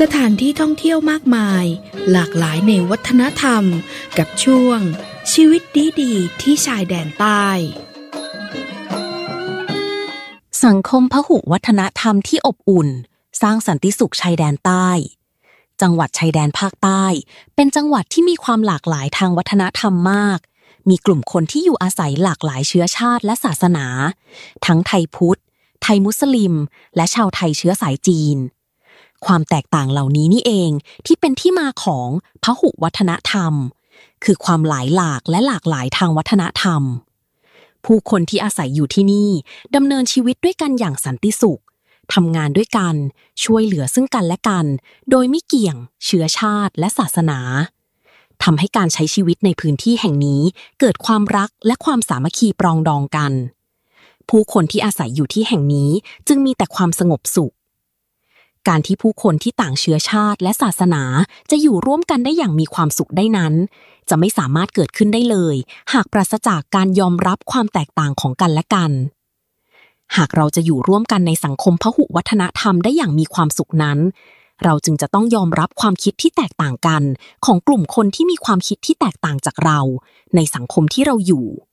สถานที่ท่องเที่ยวมากมายหลากหลายในวัฒนธรรมกับช่วงชีวิตดีๆที่ชายแดนใต้สังคมพหุวัฒนธรรมที่อบอุ่นสร้างสันติสุขชายแดนใต้จังหวัดชายแดนภาคใต้เป็นจังหวัดที่มีความหลากหลายทางวัฒนธรรมมากมีกลุ่มคนที่อยู่อาศัยหลากหลายเชื้อชาติและศาสนาทั้งไทยพุทธไทยมุสลิมและชาวไทยเชื้อสายจีนความแตกต่างเหล่านี้นี่เองที่เป็นที่มาของพหุวัฒนธรรมคือความหลายหลากและหลากหลายทางวัฒนธรรมผู้คนที่อาศัยอยู่ที่นี่ดำเนินชีวิตด้วยกันอย่างสันติสุขทำงานด้วยกันช่วยเหลือซึ่งกันและกันโดยไม่เกี่ยงเชื้อชาติและศาสนาทำให้การใช้ชีวิตในพื้นที่แห่งนี้เกิดความรักและความสามัคคีปรองดองกันผู้คนที่อาศัยอยู่ที่แห่งนี้จึงมีแต่ความสงบสุขการที่ผู้คนที่ต่างเชื้อชาติและศาสนาจะอยู่ร่วมกันได้อย่างมีความสุขได้นั้นจะไม่สามารถเกิดขึ้นได้เลยหากปราศจากการยอมรับความแตกต่างของกันและกันหากเราจะอยู่ร่วมกันในสังคมพหุวัฒนธรรมได้อย่างมีความสุขนั้นเราจึงจะต้องยอมรับความคิดที่แตกต่างกันของกลุ่มคนที่มีความคิดที่แตกต่างจากเราในสังคมที่เราอยู่